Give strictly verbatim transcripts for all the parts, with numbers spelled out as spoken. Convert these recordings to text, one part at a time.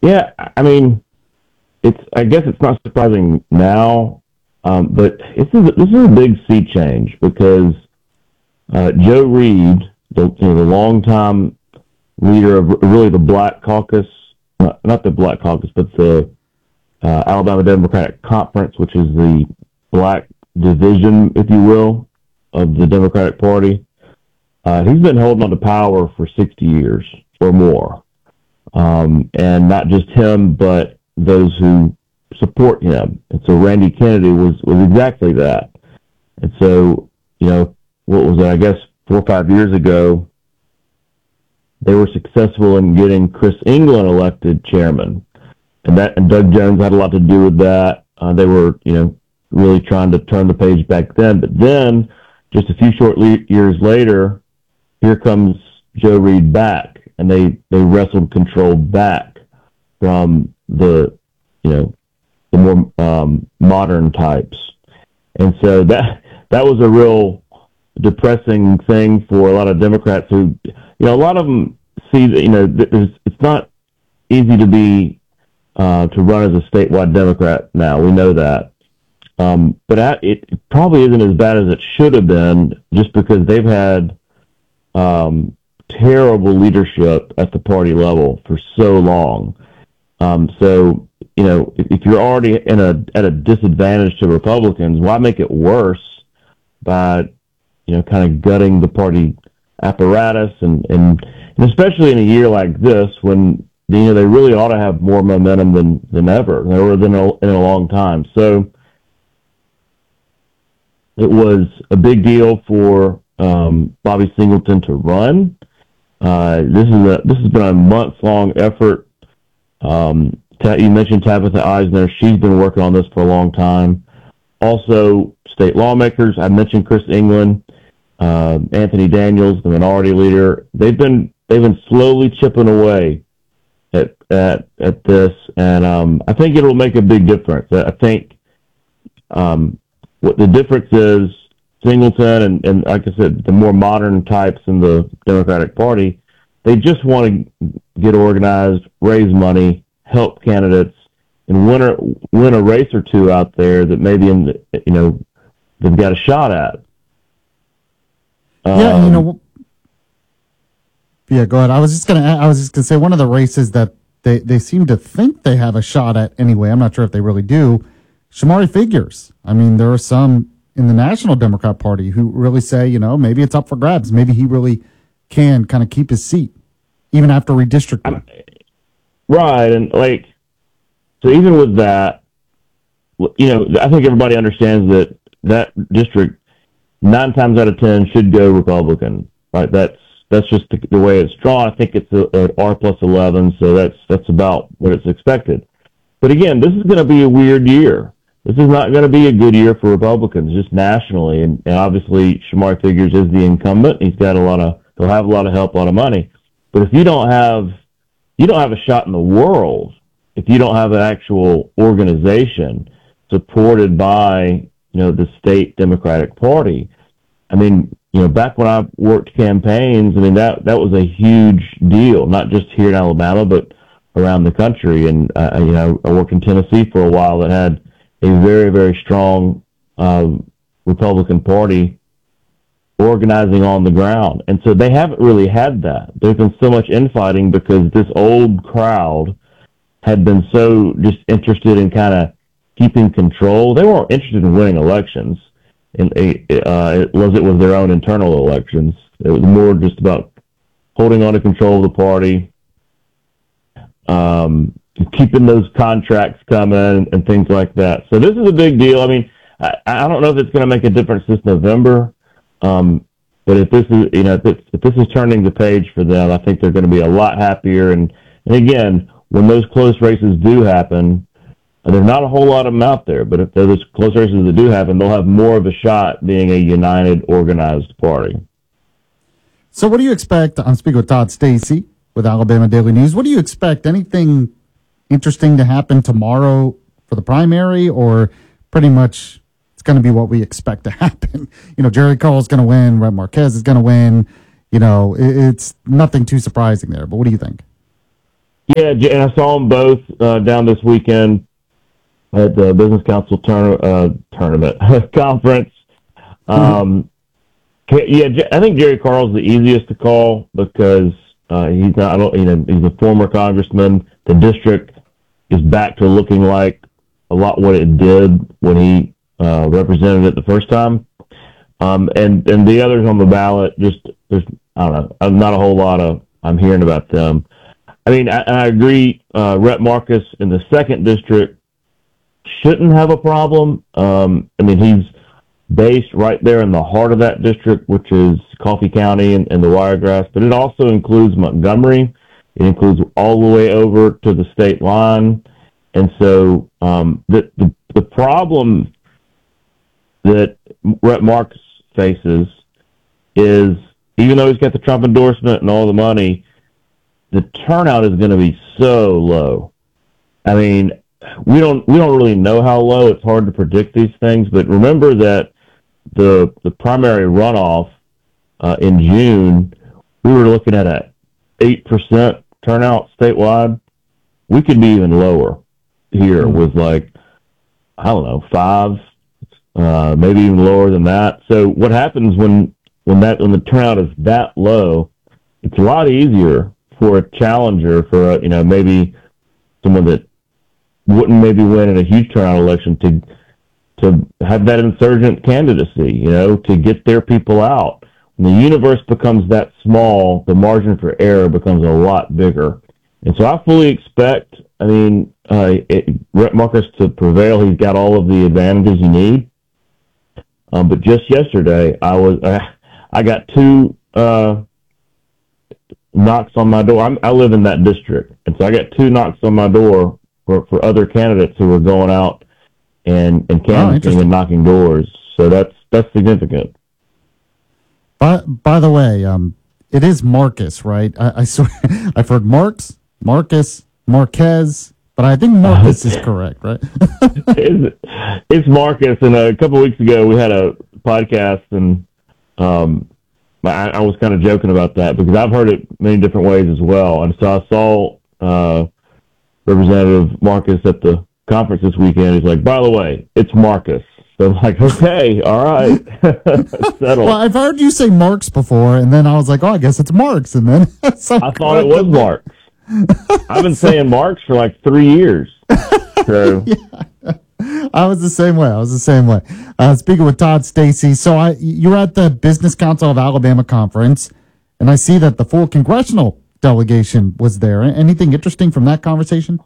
Yeah, I mean, it's. I guess it's not surprising now, um, but this is this is a big sea change because uh, Joe Reed, the you know, the longtime leader of really the Black Caucus, not, not the Black Caucus, but the uh, Alabama Democratic Conference, which is the black division, if you will, of the Democratic Party. Uh, he's been holding on to power for sixty years or more. Um, and not just him, but those who support him. And so Randy Kennedy was, was exactly that. And so, you know, what was it, I guess, four or five years ago, they were successful in getting Chris England elected chairman. And that, and Doug Jones had a lot to do with that. Uh, they were, you know, really trying to turn the page back then. But then, just a few short le- years later, here comes Joe Reed back, and they, they wrestled control back from the, you know, the more um, modern types. And so that that was a real depressing thing for a lot of Democrats who, you know, a lot of them see that, you know, there's, it's not easy to be, uh, to run as a statewide Democrat now. We know that. Um, but it probably isn't as bad as it should have been just because they've had um, terrible leadership at the party level for so long. Um, so, you know, if, if you're already in a at a disadvantage to Republicans, why make it worse by, you know, kind of gutting the party apparatus and, and, and especially in a year like this when, you know, they really ought to have more momentum than, than ever, or than a, in a long time. So it was a big deal for um, Bobby Singleton to run. Uh, this is a this has been a months long effort. Um, you mentioned Tabitha Eisner; she's been working on this for a long time. Also, state lawmakers. I mentioned Chris England, uh, Anthony Daniels, the minority leader. They've been they've been slowly chipping away at at at this, and um, I think it will make a big difference. I think um, what the difference is. Singleton and, and, like I said, the more modern types in the Democratic Party, they just want to get organized, raise money, help candidates, and win a, win a race or two out there that maybe in the, you know they've got a shot at. Yeah, um, you know. Yeah, go ahead. I was just gonna. I was just gonna say one of the races that they, they seem to think they have a shot at anyway. I'm not sure if they really do. Shamari Figures. I mean, there are some in the National Democrat Party who really say, you know, maybe it's up for grabs. Maybe he really can kind of keep his seat, even after redistricting. Right, and like, so even with that, you know, I think everybody understands that that district, nine times out of ten, should go Republican. Right, that's that's just the, the way it's drawn. I think it's an R plus eleven, so that's that's about what it's expected. But again, this is going to be a weird year. This is not going to be a good year for Republicans, just nationally. And, and obviously, Shamari Figures is the incumbent. He's got a lot of, he'll have a lot of help, a lot of money. But if you don't have, you don't have a shot in the world if you don't have an actual organization supported by, you know, the state Democratic Party. I mean, you know, back when I worked campaigns, I mean, that, that was a huge deal, not just here in Alabama, but around the country. And, uh, you know, I worked in Tennessee for a while that had a very, very strong uh, Republican Party organizing on the ground. And so they haven't really had that. There's been so much infighting because this old crowd had been so just interested in kind of keeping control. They weren't interested in winning elections. And uh, it was it was their own internal elections. It was more just about holding on to control of the party, um, keeping those contracts coming and things like that. So this is a big deal. I mean, I, I don't know if it's going to make a difference this November, um, but if this is, you know, if, if this is turning the page for them, I think they're going to be a lot happier. And, and again, when those close races do happen, and there's not a whole lot of them out there, but if those close races that do happen, they'll have more of a shot being a united, organized party. So what do you expect? I'm speaking with Todd Stacy with Alabama Daily News. What do you expect? Anything interesting to happen tomorrow for the primary, or pretty much it's going to be what we expect to happen? You know, Jerry Carl's going to win, Red Marquez is going to win. You know, it, it's nothing too surprising there. But what do you think? Yeah, and I saw them both uh, down this weekend at the Business Council tourna- uh, tournament conference. Um, yeah, I think Jerry Carl's the easiest to call because uh, he's not. I don't. You know, he's a former congressman. The district is back to looking like a lot what it did when he uh, represented it the first time. Um, and and the others on the ballot, just there's I don't know, not a whole lot of I'm hearing about them. I mean, I, I agree. Uh, Rep Marcus in the second district shouldn't have a problem. Um, I mean, he's based right there in the heart of that district, which is Coffee County and, and the Wiregrass, but it also includes Montgomery. It includes all the way over to the state line. And so um, the, the the problem that Rep Marcus faces is, even though he's got the Trump endorsement and all the money, the turnout is going to be so low. I mean, we don't we don't really know how low. It's hard to predict these things, but remember that the the primary runoff uh, in June, we were looking at a eight percent turnout statewide. We could be even lower here with like I don't know five, uh, maybe even lower than that. So what happens when when that when the turnout is that low? It's a lot easier for a challenger, for a, you know maybe someone that wouldn't maybe win in a huge turnout election to to have that insurgent candidacy, you know, to get their people out. When the universe becomes that small, the margin for error becomes a lot bigger. And so I fully expect, I mean, uh, it, Rep Marcus to prevail. He's got all of the advantages you need. Um, but just yesterday, I was uh, I got two uh, knocks on my door. I'm, I live in that district, and so I got two knocks on my door for, for other candidates who were going out and, and canvassing oh, and knocking doors. So that's that's significant. By by the way, um, it is Marcus, right? I, I swear, I've heard Marx, Marcus, Marquez, but I think Marcus is correct, right? it's, it's Marcus, and a couple of weeks ago we had a podcast, and um, I, I was kind of joking about that because I've heard it many different ways as well. And so I saw uh, Representative Marcus at the conference this weekend. He's like, by the way, it's Marcus. So I'm like, okay, all right. Settle. Well, I've heard you say Marx before, and then I was like, oh, I guess it's Marx. And then so I thought it was Marx. I've been saying Marx for like three years. So. Yeah. I was the same way. I was the same way. Uh, speaking with Todd Stacy, so I you were at the Business Council of Alabama conference, and I see that the full congressional delegation was there. Anything interesting from that conversation?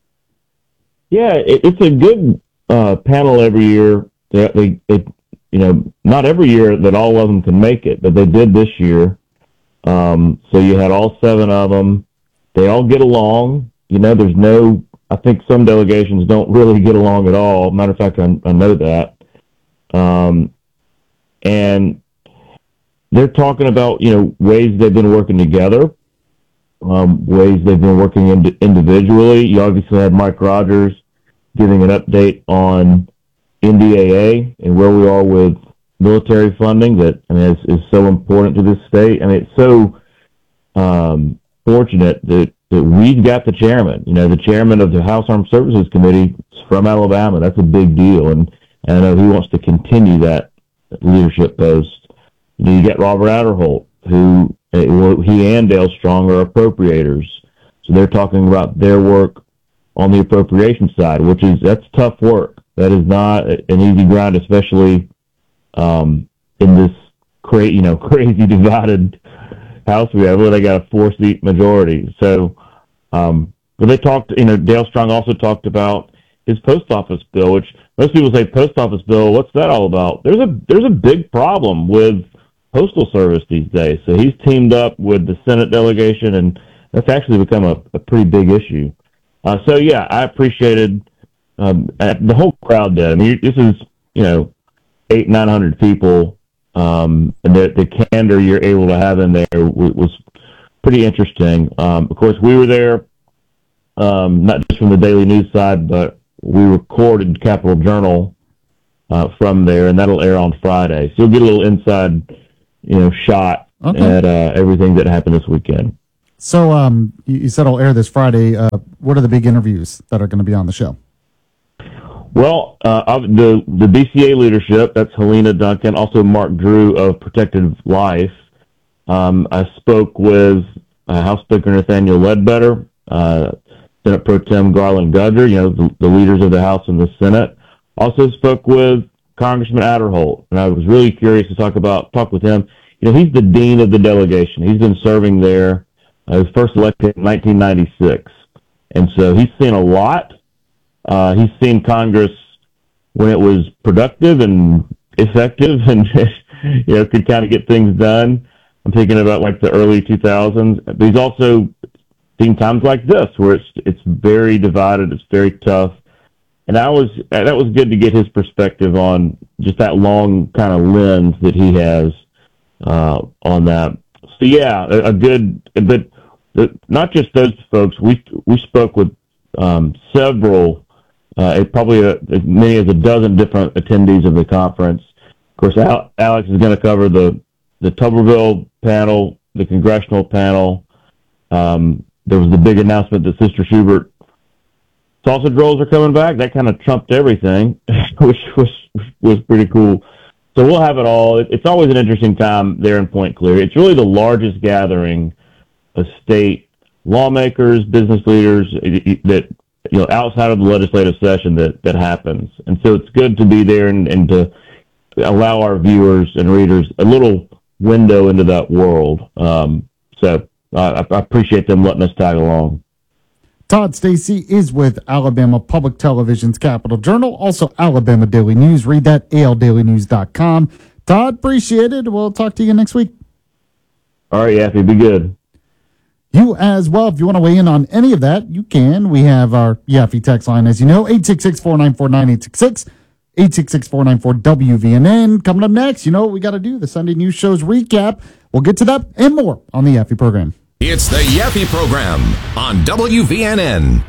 Yeah, it, it's a good uh, panel every year. They, they, they, you know, not every year that all of them can make it, but they did this year. Um, so you had all seven of them. They all get along. You know, there's no. I think some delegations don't really get along at all. Matter of fact, I, I know that. Um, and they're talking about, you know, ways they've been working together, um, ways they've been working ind- individually. You obviously had Mike Rogers giving an update on N D A A and where we are with military funding that, I mean, is, is so important to this state. I mean, it's so um, fortunate that that we've got the chairman, you know, the chairman of the House Armed Services Committee is from Alabama. That's a big deal. And, and I know he wants to continue that leadership post. You know, you get Robert Adderholt, who, well, he and Dale Strong are appropriators. So they're talking about their work on the appropriation side, which is, that's tough work. That is not an easy grind, especially um, in this cra- you know, crazy divided House we have, where they got a four-seat majority. So, um, but they talked, you know, Dale Strong also talked about his post office bill, which most people say post office bill, what's that all about? There's a there's a big problem with postal service these days. So he's teamed up with the Senate delegation, and that's actually become a, a pretty big issue. Uh, so yeah, I appreciated um, the whole crowd did. I mean, this is, you know, eight nine hundred people. Um, and the, the candor you're able to have in there w- was pretty interesting. Um, of course, we were there, um, not just from the Daily News side, but we recorded Capitol Journal uh, from there, and that'll air on Friday. So you'll get a little inside, you know, shot okay. at uh, everything that happened this weekend. So um, you, you said it'll air this Friday. Uh, what are the big interviews that are going to be on the show? Well, uh, the the B C A leadership, that's Helena Duncan, also Mark Drew of Protective Life. Um, I spoke with uh, House Speaker Nathaniel Ledbetter, uh, Senate Pro Tem Garland Gudger, you know, the, the leaders of the House and the Senate. Also spoke with Congressman Adderholt, and I was really curious to talk about talk with him. You know, he's the dean of the delegation. He's been serving there. Uh, he was first elected in nineteen ninety-six, and so he's seen a lot. Uh, he's seen Congress when it was productive and effective, and you know could kind of get things done. I'm thinking about like the early two thousands, but he's also seen times like this where it's it's very divided, it's very tough, and I was that was good to get his perspective on just that long kind of lens that he has uh, on that. So yeah, a, a good, but the, not just those folks. We we spoke with um, several. Uh, probably a, as many as a dozen different attendees of the conference. Of course, Al, Alex is going to cover the, the Tuberville panel, the congressional panel. Um, there was the big announcement that Sister Schubert sausage rolls are coming back. That kind of trumped everything, which was was pretty cool. So we'll have it all. It, it's always an interesting time there in Point Clear. It's really the largest gathering of state lawmakers, business leaders that you know, outside of the legislative session that, that happens. And so it's good to be there and, and to allow our viewers and readers a little window into that world. Um, so uh, I, I appreciate them letting us tag along. Todd Stacy is with Alabama Public Television's Capital Journal, also Alabama Daily News. Read that, A L daily news dot com. Todd, appreciate it. We'll talk to you next week. All right, Yaffee, be good. You as well, if you want to weigh in on any of that, you can. We have our Yaffee text line, as you know, eight six six, four nine four, nine eight six six, eight six six, four nine four, W V N N. Coming up next, you know what we got to do, the Sunday News Show's recap. We'll get to that and more on the Yaffee program. It's the Yaffee program on W V N N.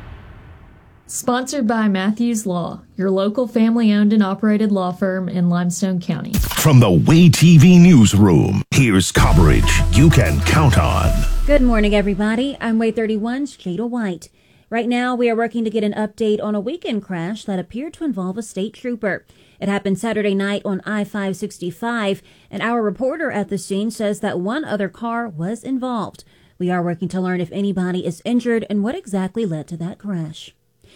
Sponsored by Matthews Law, your local family-owned and operated law firm in Limestone County. From the Way T V newsroom, here's coverage you can count on. Good morning, everybody. I'm Way thirty-one's Jada White. Right now, we are working to get an update on a weekend crash that appeared to involve a state trooper. It happened Saturday night on I five sixty-five, and our reporter at the scene says that one other car was involved. We are working to learn if anybody is injured and what exactly led to that crash.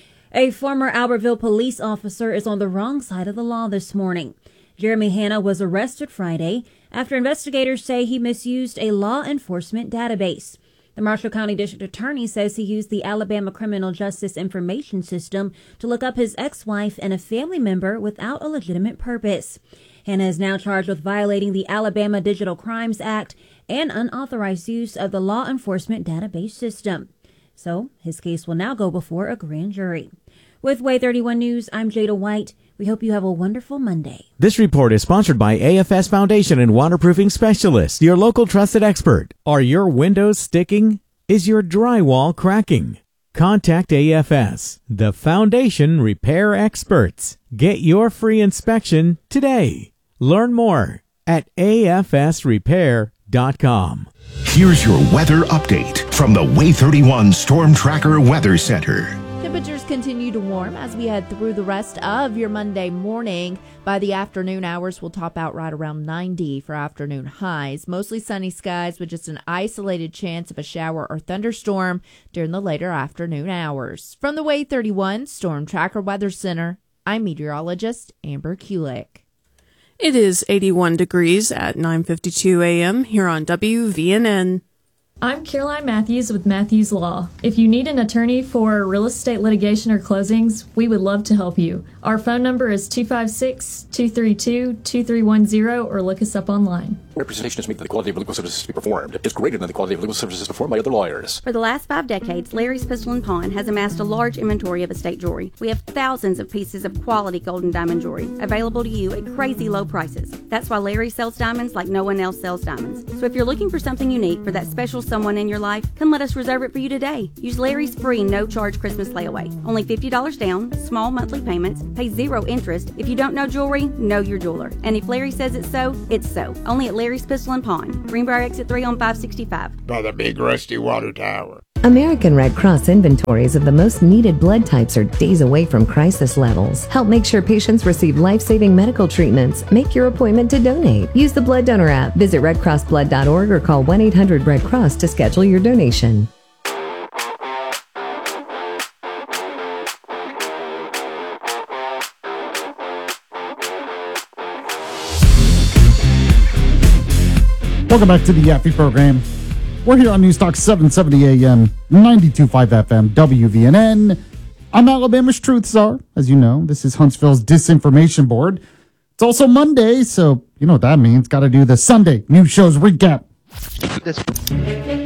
A former Albertville police officer is on the wrong side of the law this morning. Jeremy Hanna was arrested Friday after investigators say he misused a law enforcement database. The Marshall County District Attorney says he used the Alabama Criminal Justice Information System to look up his ex-wife and a family member without a legitimate purpose. Hanna is now charged with violating the Alabama Digital Crimes Act and unauthorized use of the law enforcement database system. So his case will now go before a grand jury. With Way thirty-one News, I'm Jada White. We hope you have a wonderful Monday. This report is sponsored by A F S Foundation and Waterproofing Specialists, your local trusted expert. Are your windows sticking? Is your drywall cracking? Contact A F S, the Foundation Repair Experts. Get your free inspection today. Learn more at A F S repair dot com. Here's your weather update from the Way thirty-one Storm Tracker Weather Center. Temperatures continue to warm as we head through the rest of your Monday morning. By the afternoon hours, we'll top out right around ninety for afternoon highs. Mostly sunny skies with just an isolated chance of a shower or thunderstorm during the later afternoon hours. From the Way thirty-one Storm Tracker Weather Center, I'm meteorologist Amber Kulik. It is eighty-one degrees at nine fifty-two a.m. here on W V N N. I'm Caroline Matthews with Matthews Law. If you need an attorney for real estate litigation or closings, we would love to help you. Our phone number is two five six, two three two, two three one zero or look us up online. Representation is made that the quality of legal services to be performed is greater than the quality of legal services performed by other lawyers. For the last five decades, Larry's Pistol and Pawn has amassed a large inventory of estate jewelry. We have thousands of pieces of quality gold and diamond jewelry available to you at crazy low prices. That's why Larry sells diamonds like no one else sells diamonds. So if you're looking for something unique for that special someone in your life, come let us reserve it for you today. Use Larry's free no-charge Christmas layaway. Only fifty dollars down, small monthly payments, pay zero interest. If you don't know jewelry, know your jeweler. And if Larry says it's so, it's so. Only at Larry Larry's Pistol and Pawn, Greenbrier Exit three on five sixty-five. By the big rusty water tower. American Red Cross inventories of the most needed blood types are days away from crisis levels. Help make sure patients receive life-saving medical treatments. Make your appointment to donate. Use the Blood Donor app. Visit red cross blood dot org or call one eight hundred red cross to schedule your donation. Welcome back to the Yaffee program. We're here on News Talk seven seventy A M, ninety-two point five F M, W V N N. I'm Alabama's Truth Czar. As you know, this is Huntsville's Disinformation Board. It's also Monday, so you know what that means. Got to do the Sunday news shows recap. This